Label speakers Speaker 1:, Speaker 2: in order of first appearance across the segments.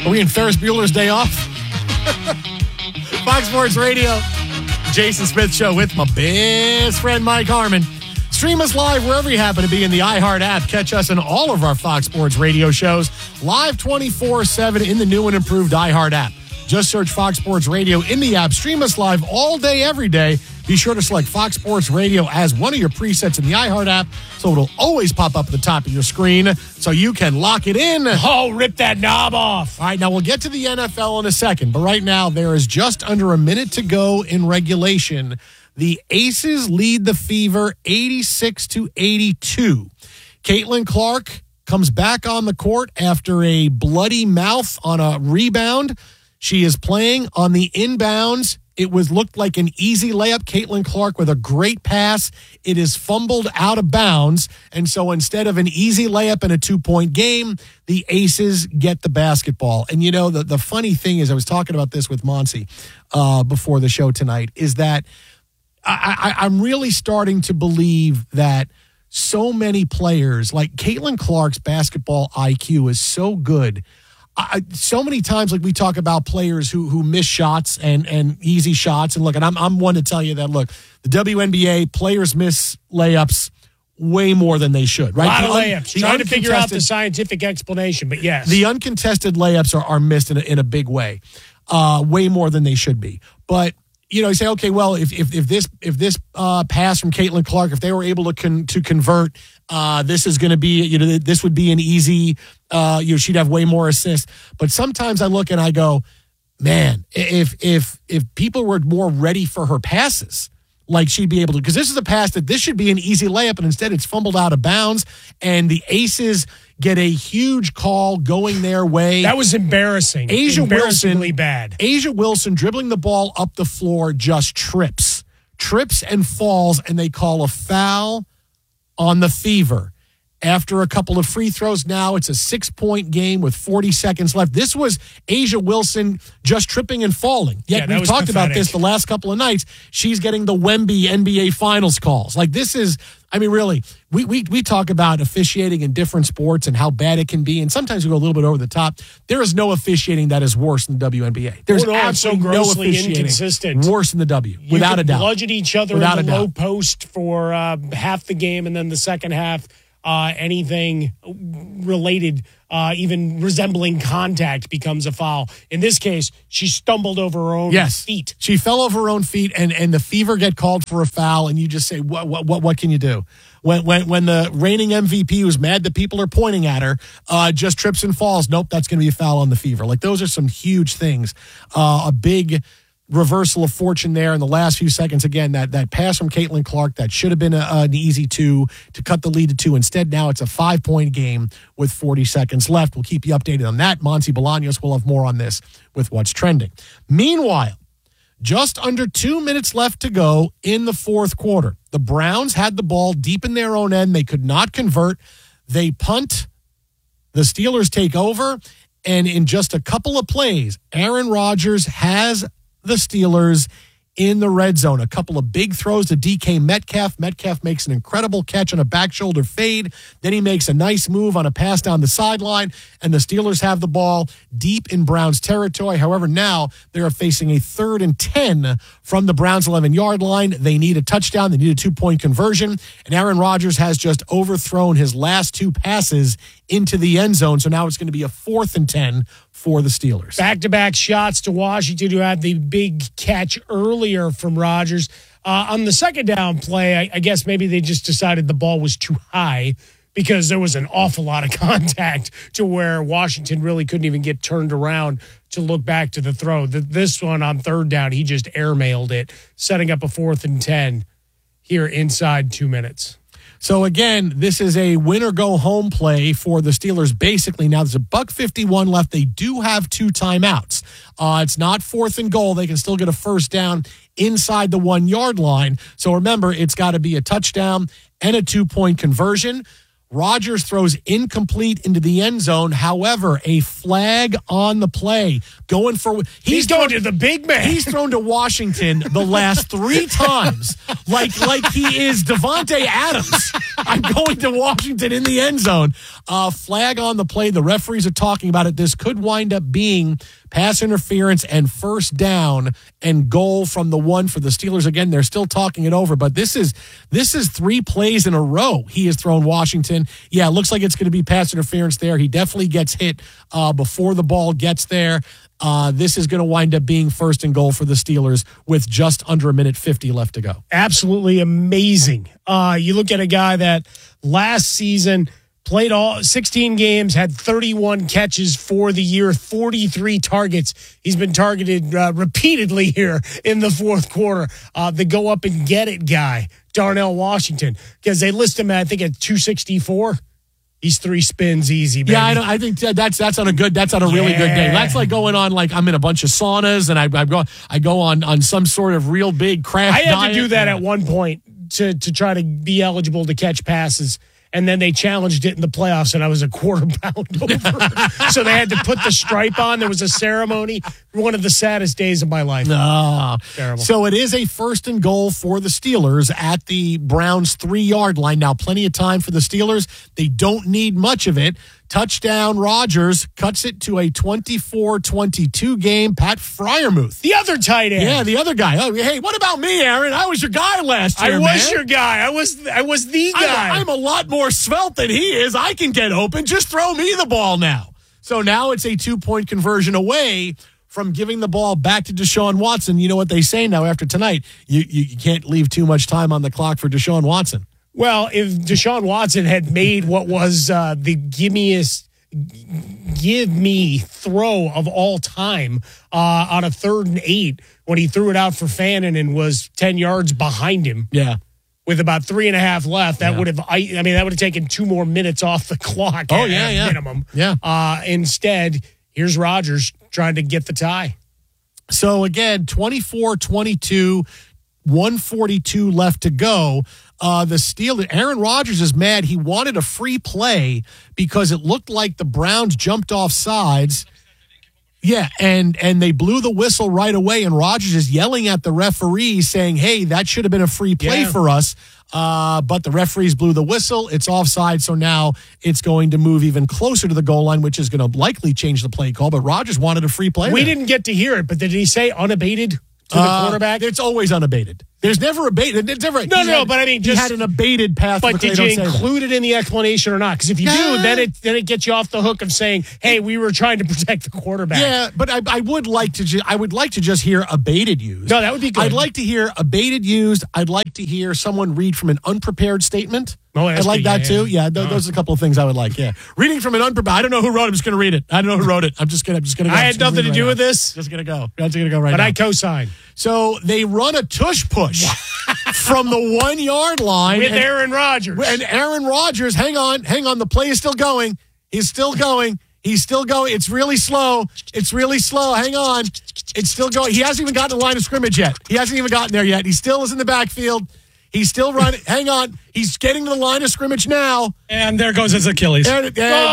Speaker 1: Are we in Ferris Bueller's Day Off? Fox Sports Radio, Jason Smith Show with my best friend Mike Harmon. Stream us live wherever you happen to be in the iHeart app. Catch us in all of our Fox Sports Radio shows live 24/7 in the new and improved iHeart app. Just search Fox Sports Radio in the app. Stream us live all day, every day. Be sure to select Fox Sports Radio as one of your presets in the iHeart app so it'll always pop up at the top of your screen so you can lock it in.
Speaker 2: Oh, rip that knob off.
Speaker 1: All right, now we'll get to the NFL in a second, but right now there is just under a minute to go in regulation. The Aces lead the Fever 86-82. Caitlin Clark comes back on the court after a bloody mouth on a rebound. She is playing on the inbounds. It looked like an easy layup. Caitlin Clark with a great pass. It is fumbled out of bounds. And so instead of an easy layup and a 2-point game, the Aces get the basketball. And, you know, the funny thing is, I was talking about this with Monsi before the show tonight, is that I'm really starting to believe that so many players, like Caitlin Clark's basketball IQ is so good. So many times, like we talk about players who miss shots and easy shots. And look, and I'm one to tell you that, look, the WNBA players miss layups way more than they should, right?
Speaker 2: A lot of layups. Trying to figure out the scientific explanation, but yes.
Speaker 1: The uncontested layups are missed in a big way, way more than they should be. But, you know, you say, okay, well, if this pass from Caitlin Clark, if they were able to convert, this is going to be, you know, this would be an easy, she'd have way more assists. But sometimes I look and I go, man, if people were more ready for her passes, like she'd be able to, because this is a pass that this should be an easy layup, and instead it's fumbled out of bounds, and the Aces get a huge call going their way.
Speaker 2: That was embarrassing. Embarrassingly bad.
Speaker 1: A'ja Wilson dribbling the ball up the floor just trips and falls, and they call a foul on the Fever. After a couple of free throws, now it's a 6-point game with 40 seconds left. This was A'ja Wilson just tripping and falling. Yet we've talked about this the last couple of nights. She's getting the Wemby NBA Finals calls. Like, this is, I mean, really, we talk about officiating in different sports and how bad it can be, and sometimes we go a little bit over the top. There is no officiating that is worse than the WNBA. There's absolutely
Speaker 2: so grossly no inconsistent.
Speaker 1: Worse than the W, without a doubt.
Speaker 2: Bludgeon each other in the low post for half the game, and then the second half, anything related, even resembling contact, becomes a foul. In this case, she stumbled over her own feet.
Speaker 1: She fell over her own feet, and the Fever get called for a foul, and you just say, what can you do? When the reigning MVP, who's mad that people are pointing at her, just trips and falls, nope, that's going to be a foul on the Fever. Like, those are some huge things. A big reversal of fortune there in the last few seconds. Again, that pass from Caitlin Clark, that should have been an easy 2 to cut the lead to 2. Instead, now it's a 5-point game with 40 seconds left. We'll keep you updated on that. Monty Bolaños will have more on this with what's trending. Meanwhile, just under 2 minutes left to go in the fourth quarter. The Browns had the ball deep in their own end. They could not convert. They punt. The Steelers take over. And in just a couple of plays, Aaron Rodgers has the Steelers in the red zone. A couple of big throws to DK Metcalf. Metcalf makes an incredible catch on a back shoulder fade. Then he makes a nice move on a pass down the sideline, and the Steelers have the ball deep in Browns territory. However, now they are facing a 3rd and 10 from the Browns 11-yard line. They need a touchdown. They need a 2-point conversion, and Aaron Rodgers has just overthrown his last 2 passes into the end zone. So now it's going to be a 4th and 10 for the Steelers.
Speaker 2: Back-to-back shots to Washington, who had the big catch earlier from Rodgers. On the second down play, I guess maybe they just decided the ball was too high because there was an awful lot of contact to where Washington really couldn't even get turned around to look back to the throw. This one on third down, he just airmailed it, setting up a 4th and 10 here inside 2 minutes.
Speaker 1: So again, this is a win or go home play for the Steelers. Basically, now there's a $1:51 left. They do have 2 timeouts. It's not 4th and goal. They can still get a first down inside the 1-yard line. So remember, it's got to be a touchdown and a 2-point conversion. Rodgers throws incomplete into the end zone. However, a flag on the play. He's
Speaker 2: going to the big man.
Speaker 1: He's thrown to Washington the last 3 times, like he is Devontae Adams. I'm going to Washington in the end zone. Flag on the play. The referees are talking about it. This could wind up being pass interference and first down and goal from the one for the Steelers. Again, they're still talking it over, but this is 3 plays in a row he has thrown Washington. Yeah, it looks like it's going to be pass interference there. He definitely gets hit before the ball gets there. This is going to wind up being first and goal for the Steelers with just under 1:50 left to go.
Speaker 2: Absolutely amazing. You look at a guy that last season played all 16 games, had 31 catches for the year, 43 targets. He's been targeted repeatedly here in the fourth quarter. The go up and get it guy, Darnell Washington, because they list him, I think, at 264. He's 3 spins easy, baby.
Speaker 1: Yeah, I think that's on a really good day. That's like going on, like I'm in a bunch of saunas and I go on some sort of real big crash diet.
Speaker 2: I had to do that at one point to try to be eligible to catch passes. And then they challenged it in the playoffs, and I was a quarter pound over. So they had to put the stripe on. There was a ceremony. One of the saddest days of my life.
Speaker 1: Oh,
Speaker 2: terrible.
Speaker 1: So it is a first and goal for the Steelers at the Browns 3-yard line. Now, plenty of time for the Steelers. They don't need much of it. Touchdown, Rodgers cuts it to a 24-22 game. Pat Freiermuth,
Speaker 2: the other tight end.
Speaker 1: Yeah, the other guy. Oh, hey, what about me, Aaron? I was your guy last year,
Speaker 2: I was your guy. I was the guy.
Speaker 1: I'm a lot more svelte than he is. I can get open. Just throw me the ball now. So now it's a 2-point conversion away from giving the ball back to Deshaun Watson. You know what they say now after tonight? You can't leave too much time on the clock for Deshaun Watson.
Speaker 2: Well, if Deshaun Watson had made what was the give me throw of all time on a 3rd and 8 when he threw it out for Fannin and was 10 yards behind him.
Speaker 1: Yeah.
Speaker 2: With about 3.5 left, that would have taken 2 more minutes off the clock.
Speaker 1: Oh, yeah.
Speaker 2: Minimum.
Speaker 1: Yeah.
Speaker 2: Instead, here's Rodgers trying to get the tie.
Speaker 1: So again, 24-22, 142 left to go. The Steelers, Aaron Rodgers is mad. He wanted a free play because it looked like the Browns jumped off sides. Yeah, and they blew the whistle right away, and Rodgers is yelling at the referee saying, hey, that should have been a free play for us. But the referees blew the whistle. It's offside, so now it's going to move even closer to the goal line, which is going to likely change the play call. But Rodgers wanted a free play.
Speaker 2: We didn't get to hear it, but did he say unabated to the quarterback?
Speaker 1: It's always unabated. There's never abated. It's never.
Speaker 2: But I mean,
Speaker 1: he had an abated path.
Speaker 2: But did you include it in the explanation or not? Because if you do, then it gets you off the hook of saying, "Hey, we were trying to protect the quarterback."
Speaker 1: Yeah, but I would like to. I would like to just hear abated used.
Speaker 2: No, that would be good.
Speaker 1: I'd like to hear abated used. I'd like to hear someone read from an unprepared statement.
Speaker 2: Oh,
Speaker 1: I'd like that too. Yeah, those are a couple of things I would like. Yeah, reading from an unprepared. I don't know who wrote it. I'm just going to read it. I don't know who wrote it. I'm just going to go.
Speaker 2: I had nothing to do with this.
Speaker 1: Just going to go. I'm just going to go right now.
Speaker 2: But I co-sign.
Speaker 1: So they run a tush push from the 1 yard line
Speaker 2: with Aaron Rodgers.
Speaker 1: And Aaron Rodgers, hang on. The play is still going. He's still going. It's really slow. Hang on. It's still going. He hasn't even gotten to the line of scrimmage yet. He hasn't even gotten there yet. He still is in the backfield. He's still running. Hang on. He's getting to the line of scrimmage now.
Speaker 3: And there goes his Achilles.
Speaker 1: Aaron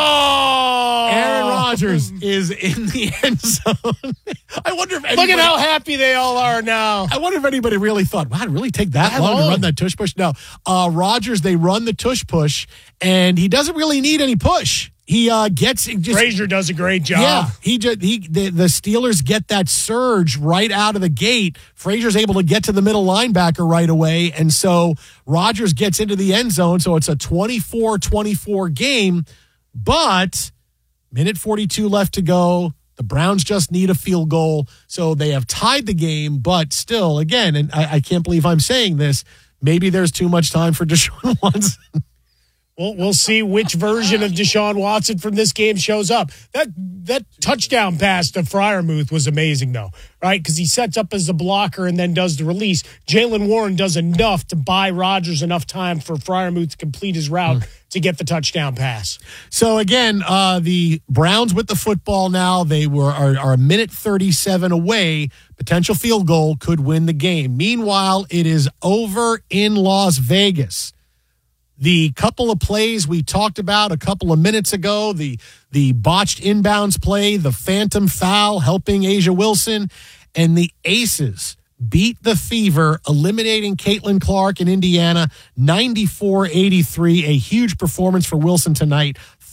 Speaker 1: Rodgers is in the end zone. I wonder if
Speaker 2: look at how happy they all are now.
Speaker 1: I wonder if anybody really thought, wow, did it really take that long to run that tush push? No. Rodgers, they run the tush push, and he doesn't really need any push. He
Speaker 2: Frazier does a great job.
Speaker 1: Yeah, the Steelers get that surge right out of the gate. Frazier's able to get to the middle linebacker right away, and so Rodgers gets into the end zone. So it's a 24-24 game, but minute 42 left to go. The Browns just need a field goal, so they have tied the game. But still, again, and I can't believe I'm saying this, maybe there's too much time for Deshaun Watson.
Speaker 2: Well, we'll see which version of Deshaun Watson from this game shows up. That touchdown pass to Freiermuth was amazing, though, right? Because he sets up as the blocker and then does the release. Jaylen Warren does enough to buy Rodgers enough time for Freiermuth to complete his route to get the touchdown pass.
Speaker 1: So, again, the Browns with the football now. They are a minute 37 away. Potential field goal could win the game. Meanwhile, it is over in Las Vegas. The couple of plays we talked about a couple of minutes ago, the botched inbounds play, the phantom foul helping Asia Wilson, and the Aces beat the Fever, eliminating Caitlin Clark in Indiana, 94-83. A huge performance for Wilson tonight.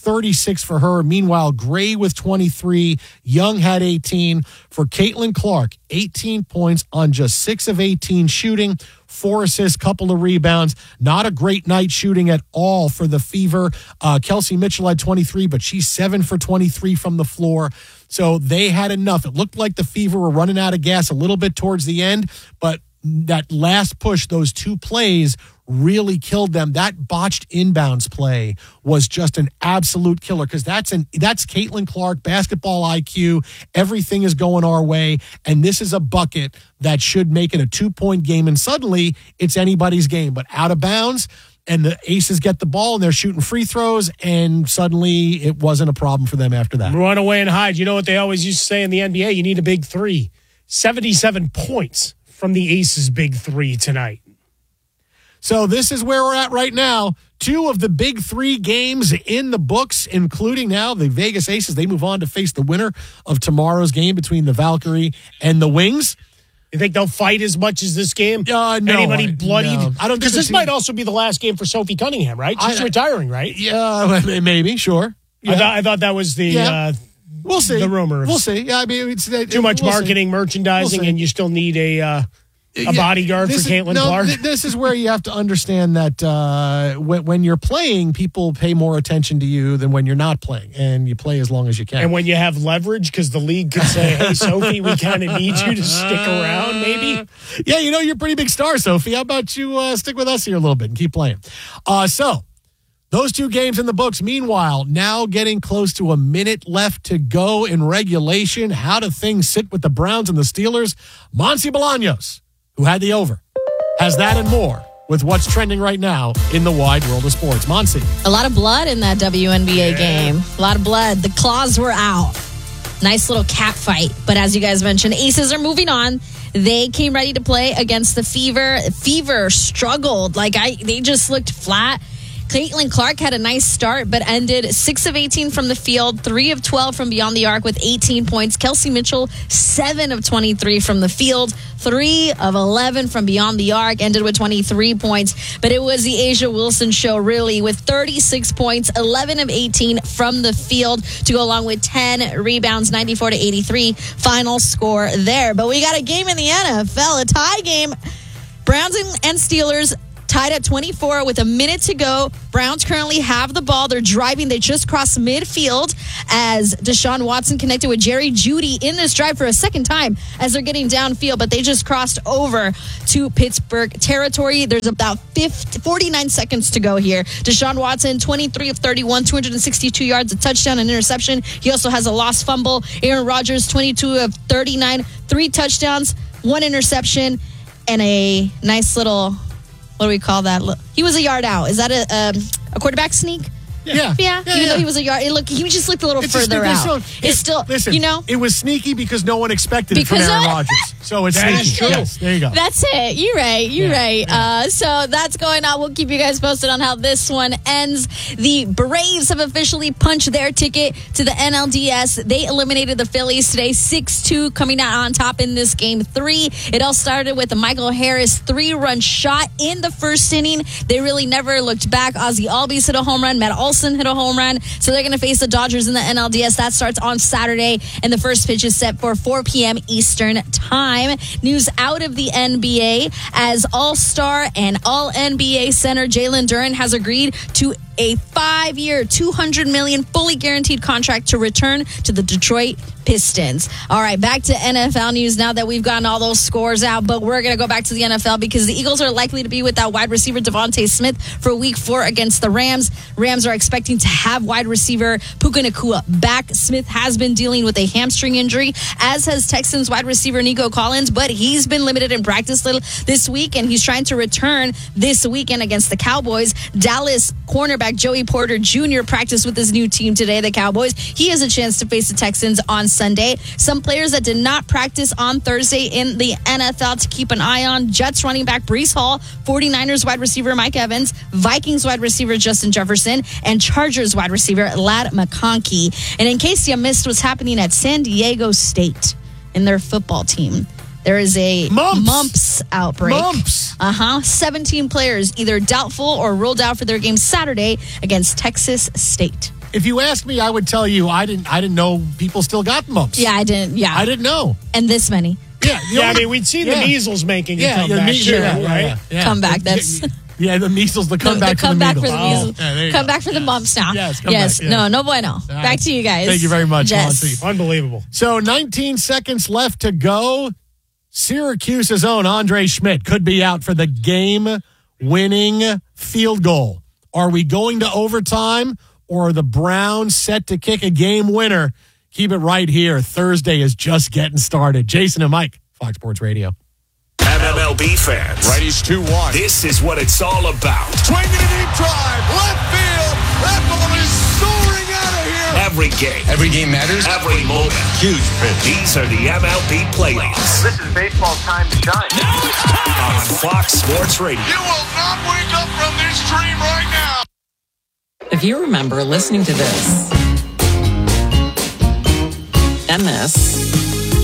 Speaker 1: 36 for her. Meanwhile, Gray with 23, Young had 18. For Caitlin Clark, 18 points on just 6 of 18 shooting, 4 assists, couple of rebounds. Not a great night shooting at all for the Fever. Kelsey Mitchell had 23, but she's 7 for 23 from the floor. So they had enough. It looked like the Fever were running out of gas a little bit towards the end, but that last push, those 2 plays, really killed them. That botched inbounds play was just an absolute killer because that's Caitlin Clark, basketball IQ. Everything is going our way, and this is a bucket that should make it a 2-point game, and suddenly it's anybody's game. But out of bounds, and the Aces get the ball, and they're shooting free throws, and suddenly it wasn't a problem for them after that.
Speaker 2: Run away and hide. You know what they always used to say in the NBA? You need a big 3. 77 points from the Aces' big 3 tonight.
Speaker 1: So this is where we're at right now. 2 of the big 3 games in the books, including now the Vegas Aces. They move on to face the winner of tomorrow's game between the Valkyrie and the Wings.
Speaker 2: You think they'll fight as much as this game?
Speaker 1: No.
Speaker 2: Anybody bloodied?
Speaker 1: No. I don't,
Speaker 2: because this might also be the last game for Sophie Cunningham, right? She's retiring, right?
Speaker 1: Yeah, maybe, sure. Yeah.
Speaker 2: I thought that was the
Speaker 1: we'll see.
Speaker 2: The rumor.
Speaker 1: We'll see. Yeah, I mean, it's
Speaker 2: too much marketing, merchandising, and you still need a bodyguard for Caitlin Clark.
Speaker 1: This is where you have to understand that when you're playing, people pay more attention to you than when you're not playing, and you play as long as you can.
Speaker 2: And when you have leverage, because the league could say, hey, Sophie, we kind of need you to stick around, maybe.
Speaker 1: Yeah, you're a pretty big star, Sophie. How about you stick with us here a little bit and keep playing? So those 2 games in the books. Meanwhile, now getting close to a minute left to go in regulation. How do things sit with the Browns and the Steelers? Monse Bolaños, who had the over, has that and more with what's trending right now in the wide world of sports. Monse.
Speaker 3: A lot of blood in that WNBA game. A lot of blood. The claws were out. Nice little cat fight. But as you guys mentioned, Aces are moving on. They came ready to play against the Fever. Fever struggled. They just looked flat. Caitlin Clark had a nice start, but ended 6 of 18 from the field, 3 of 12 from beyond the arc with 18 points. Kelsey Mitchell, 7 of 23 from the field, 3 of 11 from beyond the arc, ended with 23 points. But it was the A'ja Wilson show, really, with 36 points, 11 of 18 from the field to go along with 10 rebounds, 94-83 final score there. But we got a game in the NFL, a tie game. Browns and Steelers tied at 24 with a minute to go. Browns currently have the ball. They're driving. They just crossed midfield as Deshaun Watson connected with Jerry Jeudy in this drive for a second time as they're getting downfield, but they just crossed over to Pittsburgh territory. There's about 49 seconds to go here. Deshaun Watson, 23 of 31, 262 yards, a touchdown, an interception. He also has a lost fumble. Aaron Rodgers, 22 of 39, 3 touchdowns, 1 interception, and a nice little... what do we call that? He was a yard out. Is that a quarterback sneak?
Speaker 1: Yeah.
Speaker 3: Even though he was a yard, he just looked a little further out. It's still,
Speaker 1: listen, it was sneaky because no one expected it from Aaron Rodgers. So it's sneaky.
Speaker 2: True.
Speaker 1: Yes, there you go.
Speaker 3: That's it. You're right.
Speaker 1: Yeah.
Speaker 3: So that's going on. We'll keep you guys posted on how this one ends. The Braves have officially punched their ticket to the NLDS. They eliminated the Phillies today, 6-2, coming out on top in this game 3. It all started with a Michael Harris 3-run shot in the first inning. They really never looked back. Ozzie Albies hit a home run. Matt Olson hit a home run. So they're going to face the Dodgers in the NLDS. That starts on Saturday, and the first pitch is set for 4 p.m. Eastern time. News out of the NBA as All-Star and All-NBA center Jalen Duren has agreed to a 5-year, $200 million fully guaranteed contract to return to the Detroit Pistons. All right, back to NFL news now that we've gotten all those scores out, but we're going to go back to the NFL because the Eagles are likely to be without wide receiver Devontae Smith for week 4 against the Rams. Rams are expecting to have wide receiver Puka Nacua back. Smith has been dealing with a hamstring injury, as has Texans wide receiver Nico Collins, but he's been limited in practice this week, and he's trying to return this weekend against the Cowboys. Dallas cornerback Joey Porter Jr. practiced with his new team today, the Cowboys. He has a chance to face the Texans on Sunday. Some players that did not practice on Thursday in the NFL to keep an eye on: Jets running back Breece Hall, 49ers wide receiver Mike Evans, Vikings wide receiver Justin Jefferson, and Chargers wide receiver Ladd McConkey. And in case you missed what's happening at San Diego State in their football team, there is a mumps outbreak. 17 players either doubtful or ruled out for their game Saturday against Texas State.
Speaker 1: If you ask me, I would tell you I didn't know people still got mumps.
Speaker 3: Yeah, I didn't. Yeah.
Speaker 1: I didn't know.
Speaker 3: And this many.
Speaker 2: Yeah, I mean, we'd seen the measles making it come
Speaker 1: the
Speaker 2: back, too, right?
Speaker 1: Yeah.
Speaker 3: Comeback, that's...
Speaker 1: Yeah, the measles, the comeback
Speaker 3: for the measles.
Speaker 1: Yeah, there you
Speaker 3: come
Speaker 1: go.
Speaker 3: back for the mumps now.
Speaker 1: Yes, back,
Speaker 3: No bueno. Back to you guys.
Speaker 1: Thank you very much,
Speaker 3: Jess.
Speaker 1: Monty.
Speaker 2: Unbelievable.
Speaker 1: So 19 seconds left to go. Syracuse's own Andre Schmidt could be out for the game-winning field goal. Are we going to overtime, or are the Browns set to kick a game winner? Keep it right here. Thursday is just getting started. Jason and Mike, Fox Sports Radio.
Speaker 4: MLB fans.
Speaker 5: Righties 2-1.
Speaker 4: This is what it's all about.
Speaker 5: Swinging a deep drive. Left field. That ball is soaring out of here.
Speaker 4: Every game.
Speaker 5: Every game matters.
Speaker 4: Every moment.
Speaker 5: Huge pitch.
Speaker 4: These are the MLB playoffs.
Speaker 6: This is baseball time to shine.
Speaker 4: Now it's time. On Fox Sports Radio.
Speaker 5: You will not wake up from this dream right now.
Speaker 7: If you remember listening to this, and this,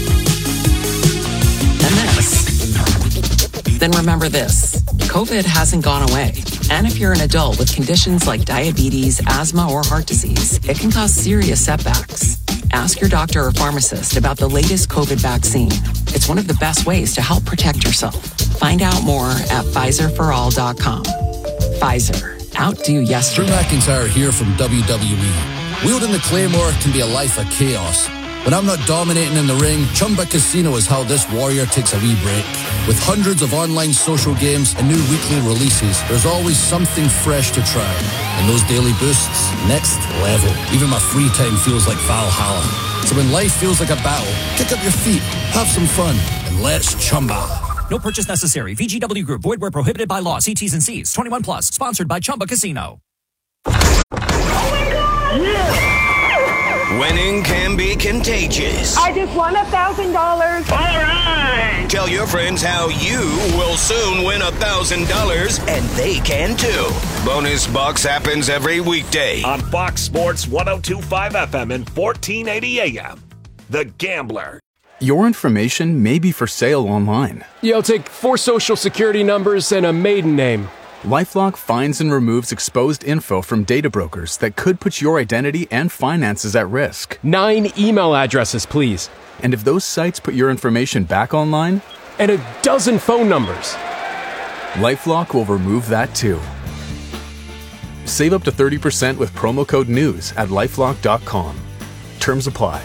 Speaker 7: and this, then remember this. COVID hasn't gone away. And if you're an adult with conditions like diabetes, asthma, or heart disease, it can cause serious setbacks. Ask your doctor or pharmacist about the latest COVID vaccine. It's one of the best ways to help protect yourself. Find out more at PfizerForAll.com. Pfizer. Outdo yesterday.
Speaker 8: Drew McIntyre here from WWE. Wielding the Claymore can be a life of chaos. When I'm not dominating in the ring, Chumba Casino is how this warrior takes a wee break. With hundreds of online social games and new weekly releases, there's always something fresh to try. And those daily boosts, next level. Even my free time feels like Valhalla. So when life feels like a battle, kick up your feet, have some fun, and let's Chumba.
Speaker 9: No purchase necessary. VGW Group. Void where prohibited by law. See T's and C's. 21 plus. Sponsored by Chumba Casino.
Speaker 4: Winning can be contagious.
Speaker 10: I just won $1,000.
Speaker 6: All right.
Speaker 4: Tell your friends how you will soon win $1,000, and they can too. Bonus Bucks happens every weekday
Speaker 11: on Fox Sports 102.5 FM and 1480 AM. The Gambler.
Speaker 12: Your information may be for sale online.
Speaker 13: Yeah, I'll take 4 social security numbers and a maiden name.
Speaker 12: LifeLock finds and removes exposed info from data brokers that could put your identity and finances at risk.
Speaker 13: 9 email addresses, please.
Speaker 12: And if those sites put your information back online?
Speaker 13: And a dozen phone numbers.
Speaker 12: LifeLock will remove that too. Save up to 30% with promo code NEWS at LifeLock.com. Terms apply.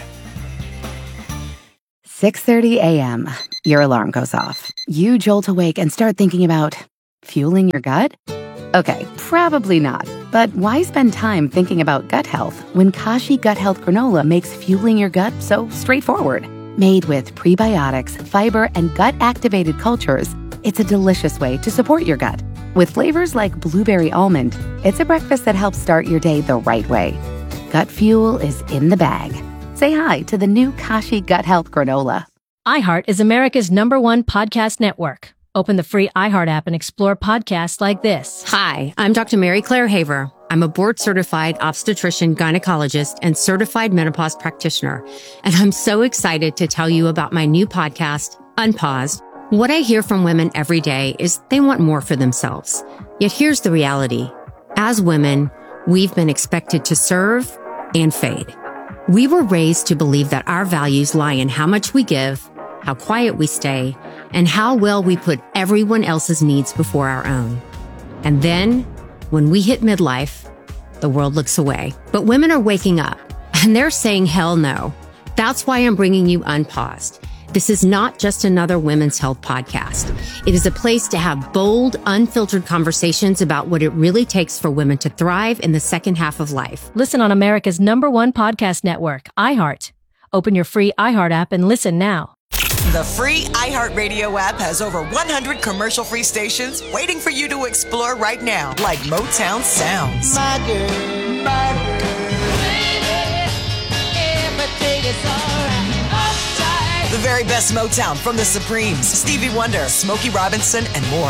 Speaker 14: 6:30 a.m. Your alarm goes off. You jolt awake and start thinking about fueling your gut? Okay, probably not. But why spend time thinking about gut health when Kashi Gut Health Granola makes fueling your gut so straightforward? Made with prebiotics, fiber, and gut-activated cultures, it's a delicious way to support your gut. With flavors like blueberry almond, it's a breakfast that helps start your day the right way. Gut fuel is in the bag. Say hi to the new Kashi Gut Health Granola.
Speaker 15: iHeart is America's #1 podcast network. Open the free iHeart app and explore podcasts like this.
Speaker 16: Hi, I'm Dr. Mary Claire Haver. I'm a board-certified obstetrician, gynecologist, and certified menopause practitioner. And I'm so excited to tell you about my new podcast, Unpaused. What I hear from women every day is they want more for themselves. Yet here's the reality. As women, we've been expected to serve and fade. We were raised to believe that our values lie in how much we give, how quiet we stay, and how well we put everyone else's needs before our own. And then, when we hit midlife, the world looks away. But women are waking up, and they're saying hell no. That's why I'm bringing you Unpaused. This is not just another women's health podcast. It is a place to have bold, unfiltered conversations about what it really takes for women to thrive in the second half of life.
Speaker 15: Listen on America's #1 podcast network, iHeart. Open your free iHeart app and listen now.
Speaker 17: The free iHeartRadio app has over 100 commercial-free stations waiting for you to explore right now, like Motown Sounds.
Speaker 18: My girl, baby, everything is all right.
Speaker 17: The very best Motown from the Supremes, Stevie Wonder, Smokey Robinson, and more.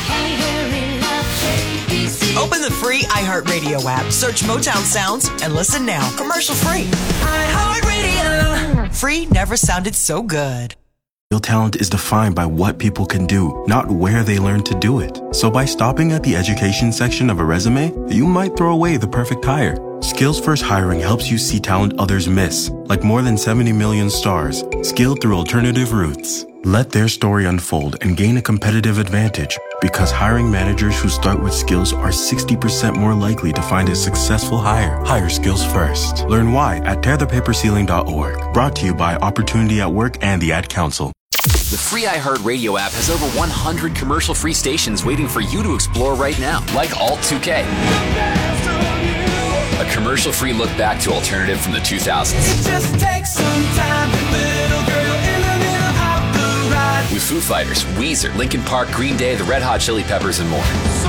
Speaker 17: Open the free iHeartRadio app, search Motown Sounds, and listen now. Commercial-free. iHeartRadio. Free never sounded so good.
Speaker 19: Real talent is defined by what people can do, not where they learn to do it. So by stopping at the education section of a resume, you might throw away the perfect hire. Skills First Hiring helps you see talent others miss, like more than 70 million stars, scaled through alternative routes. Let their story unfold and gain a competitive advantage, because hiring managers who start with skills are 60% more likely to find a successful hire. Hire skills first. Learn why at tearthepaperceiling.org. Brought to you by Opportunity at Work and the Ad Council.
Speaker 10: The free iHeartRadio app has over 100 commercial-free stations waiting for you to explore right now, like Alt 2K. A commercial-free look back to alternative from the 2000s.
Speaker 18: It just takes some time, little girl in the middle of the ride.
Speaker 10: With Foo Fighters, Weezer, Linkin Park, Green Day, the Red Hot Chili Peppers, and more.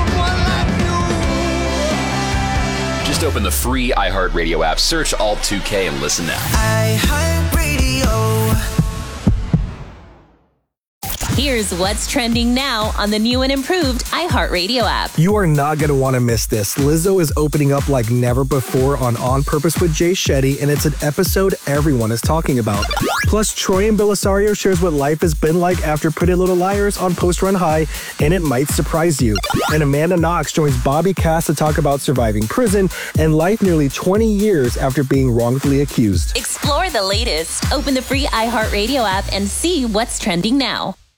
Speaker 10: Just open the free iHeartRadio app, search Alt 2K, and listen now.
Speaker 18: iHeartRadio.
Speaker 20: Here's what's trending now on the new and improved iHeartRadio app.
Speaker 21: You are not going to want to miss this. Lizzo is opening up like never before on Purpose with Jay Shetty, and it's an episode everyone is talking about. Plus, Troy and Belisario shares what life has been like after Pretty Little Liars on Post Run High, and it might surprise you. And Amanda Knox joins Bobby Cass to talk about surviving prison and life nearly 20 years after being wrongfully accused.
Speaker 20: Explore the latest. Open the free iHeartRadio app and see what's trending now.